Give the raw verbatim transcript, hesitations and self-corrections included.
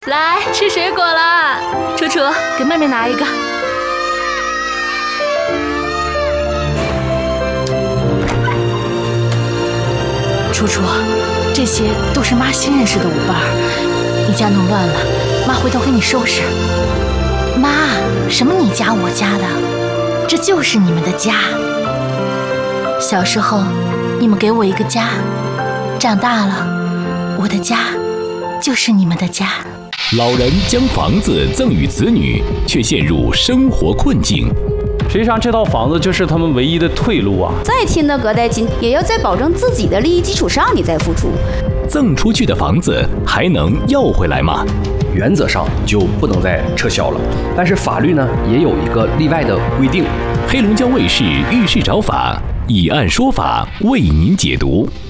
来吃水果啦！楚楚，给妹妹拿一个。楚楚，这些都是妈新认识的舞伴儿，你家弄乱了，妈回头给你收拾。 妈，什么你家我家的，这就是你们的家。小时候，你们给我一个家，长大了，我的家就是你们的家。 老人将房子赠与子女，却陷入生活困境。 实际上，这套房子就是他们唯一的退路啊！ 再亲的隔代亲，也要在保证自己的利益基础上，你再付出。 赠出去的房子还能要回来吗？ 原则上就不能再撤销了，但是法律呢也有一个例外的规定。 黑龙江卫视《遇事找法》以案说法为您解读。